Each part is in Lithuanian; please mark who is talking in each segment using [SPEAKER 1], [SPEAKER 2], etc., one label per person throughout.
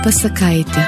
[SPEAKER 1] pasakaitė.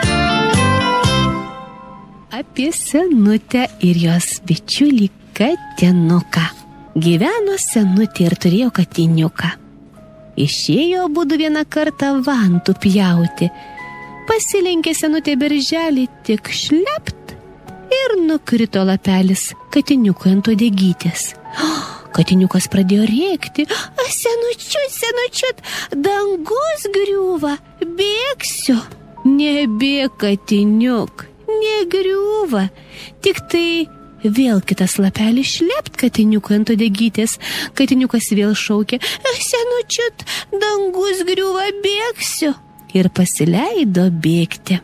[SPEAKER 1] Apie senutę ir jos bičiulį katinuką. Gyveno senutė ir turėjo katiniuką. Išėjo abudu vieną kartą vantų pjauti. Pasilenkė senutė berželį, tik šlept ir nukrito lapelis katiniukui ant uodegytės. Katiniukas pradėjo rėkti: Senučiut, dangus griūva, bėgsiu. Nebėk, katiniuk, negriūva. Tik tai vėl kitas lapelis šlept katiniukui ant uodegytės. Katiniukas vėl šaukė: Senučiut, dangus griūva, bėgsiu. Ir pasileido bėgti.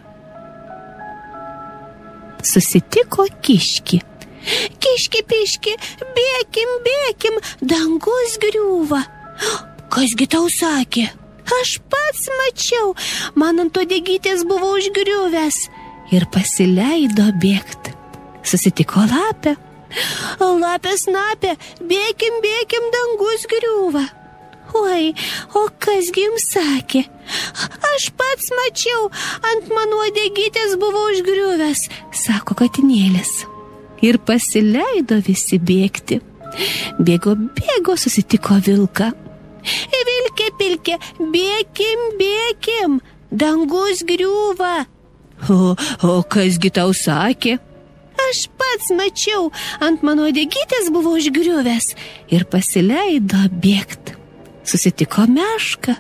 [SPEAKER 1] Susitiko kiškį. Kiški, piški, bėkim, dangus griūva. Kasgi tau sakė? Aš pats mačiau, man ant uodegytės buvo užgriuvęs. Ir pasileido bėgt. Susitiko lapę. Lapė snapė, bėkim, dangus griūva. Oi, o kasgi jums sakė? Aš pats mačiau, ant mano uodegytės buvo užgriuvęs, sako katinėlis. Ir pasileido visi bėgti. Bėgo, susitiko vilką. Vilke, bėkim, dangus griūva. O kasgi tau sakė? Aš pats mačiau, ant mano uodegytės buvo užgriuvęs. Ir pasileido bėgt. Susitiko meška.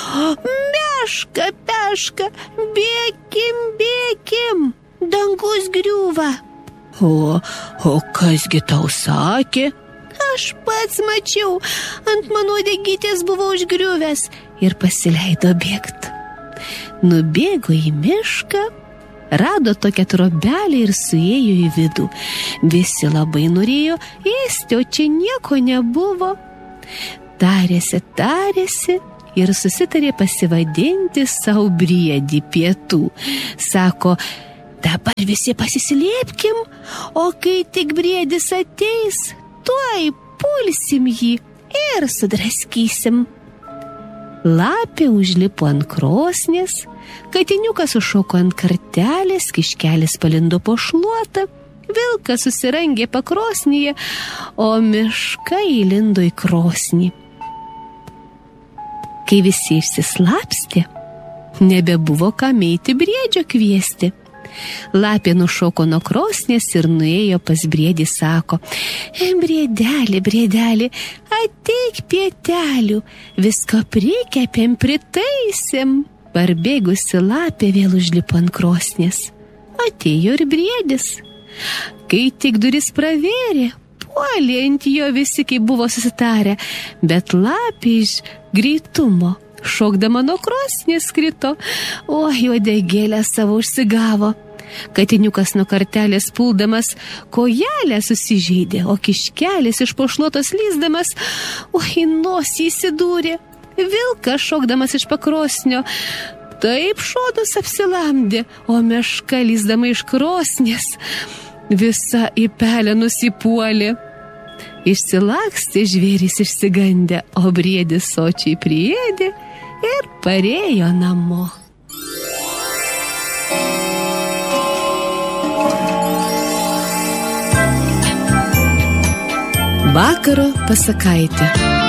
[SPEAKER 1] Meška, bėkim, dangus griūva. O kasgi tau sakė? Aš pats mačiau, ant mano uodegytės buvo užgriuvęs. Ir pasileido bėgt. Nubėgo į mišką, rado tokią trobelę ir suėjo į vidų. Visi labai norėjo ėsti, o čia nieko nebuvo. Tarėsi ir susitarė pasivadinti sau briedį pietų. Sako: dabar visi pasislėpkim, o kai tik briedis ateis, tuoj pulsim jį ir sudraskysim. Lapė užlipo ant krosnies, katiniukas užšoko ant kartelės, kiškelis palindo po šluotą, vilkas susirangė pakrosnyje, o miška įlindo į krosnį. Kai visi išsislapstė, nebebuvo kam eiti briedžio kviesti. Lapė nušoko nuo krosnės ir nuėjo pas briedį, sako: Briedeli, ateik pietelių, visko prikepėm, pritaisėm. Parbėgusi lapė vėl užlipo ant krosnės. Atėjo ir briedis. Kai tik duris pravėrė, puolė ant jo visi, kaip buvo susitarę, bet lapė iš greitumo šokdama nuo krosnės krito, o uodegėlę savo užsigavo. Katiniukas nuo kartelės puldamas kojelę susižeidė, o kiškelis iš po šluotos lįsdamas, į nosį įsidūrė. Vilkas šokdamas iš pakrosnio taip šonus apsilamdė, o meška lįsdama iš krosnės visa į pelę nusipuolė. Išsilakstė žvėrys išsigandę, o briedis sočiai priėdė ir parėjo namo. Vakaro pasakaitė.